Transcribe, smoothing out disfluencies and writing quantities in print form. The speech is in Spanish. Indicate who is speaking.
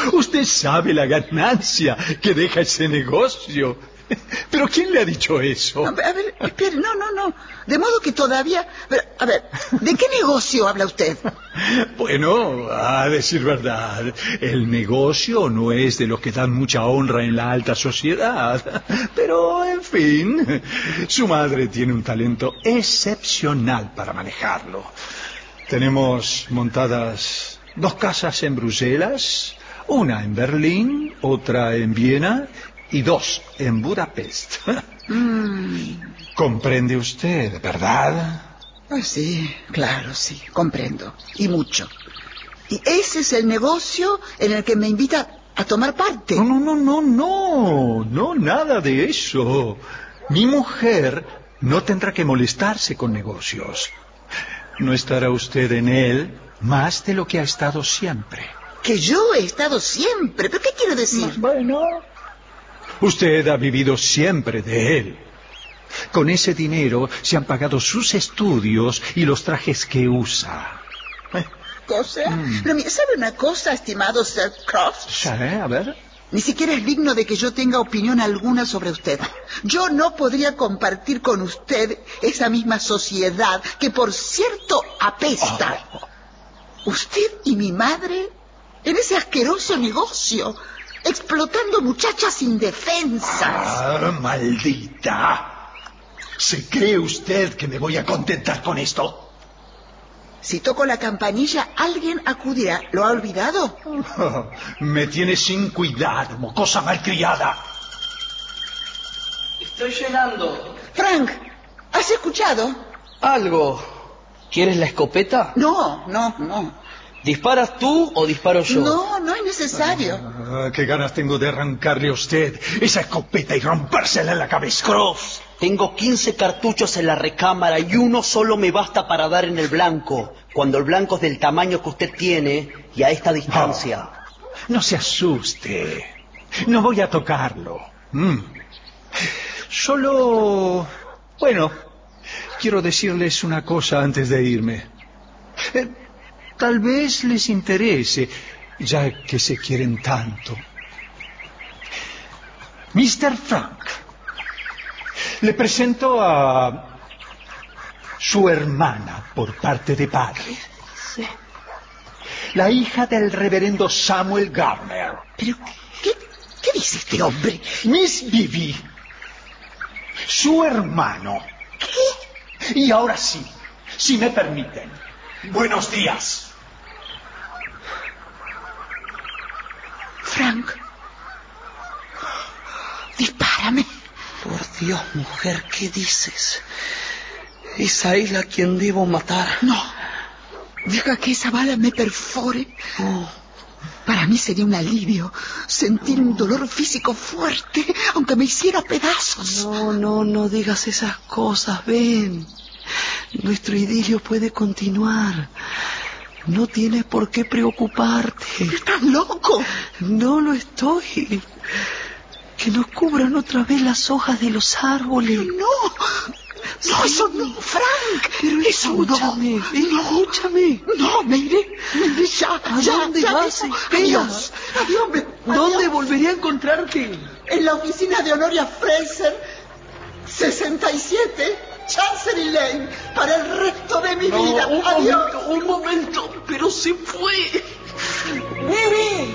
Speaker 1: Usted sabe la ganancia que deja ese negocio. ¿Pero quién le ha dicho eso?
Speaker 2: A ver, espere, no. De modo que todavía... A ver, ¿de qué negocio habla usted?
Speaker 1: Bueno, a decir verdad, el negocio no es de los que dan mucha honra en la alta sociedad. Pero, en fin, su madre tiene un talento excepcional para manejarlo. Tenemos montadas 2 casas en Bruselas, una en Berlín, otra en Viena y 2 en Budapest. ¿Comprende usted, verdad?
Speaker 2: Pues sí, claro, sí, comprendo. Y mucho. Y ese es el negocio en el que me invita a tomar parte.
Speaker 1: No, nada de eso. Mi mujer no tendrá que molestarse con negocios. No estará usted en él más de lo que ha estado siempre.
Speaker 2: Que yo he estado siempre. ¿Pero qué quiere decir?
Speaker 1: Bueno, usted ha vivido siempre de él. Con ese dinero se han pagado sus estudios y los trajes que usa.
Speaker 2: ¿Cosa? Pero mire, ¿sabe una cosa, estimado Sir Crofts?
Speaker 1: Sí, a ver.
Speaker 2: Ni siquiera es digno de que yo tenga opinión alguna sobre usted. Yo no podría compartir con usted esa misma sociedad que, por cierto, apesta. Usted y mi madre en ese asqueroso negocio, explotando muchachas indefensas.
Speaker 1: Maldita. ¿Se cree usted que me voy a contentar con esto?
Speaker 2: Si toco la campanilla, alguien acudirá. ¿Lo ha olvidado?
Speaker 1: Me tiene sin cuidado, mocosa malcriada.
Speaker 3: Estoy llenando.
Speaker 2: Frank, ¿has escuchado?
Speaker 3: Algo. ¿Quieres la escopeta?
Speaker 2: No.
Speaker 3: ¿Disparas tú o disparo yo?
Speaker 2: No es necesario.
Speaker 1: Qué ganas tengo de arrancarle a usted esa escopeta y rompérsela en la cabeza.
Speaker 3: Crofts, tengo 15 cartuchos en la recámara y uno solo me basta para dar en el blanco, cuando el blanco es del tamaño que usted tiene y a esta distancia.
Speaker 1: No se asuste. No voy a tocarlo. Solo... Bueno, quiero decirles una cosa antes de irme. Tal vez les interese, ya que se quieren tanto. Mr. Frank, le presento a su hermana por parte de padre.
Speaker 3: Sí.
Speaker 1: La hija del reverendo Samuel Gardner.
Speaker 2: ¿Pero qué dice este hombre?
Speaker 1: Miss Vivi, su hermano.
Speaker 2: ¿Qué?
Speaker 1: Y ahora sí, si me permiten, buenos días.
Speaker 2: Frank, dispárame.
Speaker 3: Por Dios, mujer, ¿qué dices? ¿Es a él a quien debo matar?
Speaker 2: No, deja que esa bala me perfore. Para mí sería un alivio sentir un dolor físico fuerte, aunque me hiciera pedazos.
Speaker 3: No digas esas cosas, ven. Nuestro idilio puede continuar. No tienes por qué preocuparte.
Speaker 2: ¿Estás loco?
Speaker 3: No lo estoy. Que nos cubran otra vez las hojas de los árboles.
Speaker 2: No, eso no, Frank.
Speaker 3: Pero
Speaker 2: eso
Speaker 3: escúchame, escúchame.
Speaker 2: No, me iré ya.
Speaker 3: ¿A dónde vas?
Speaker 2: Adiós.
Speaker 3: ¿Dónde volvería a encontrarte?
Speaker 2: En la oficina de Honoria Fraser, 67 Chancery Lane, para el resto de mi vida. Adiós.
Speaker 3: Un momento, pero se fue.
Speaker 2: Vivi.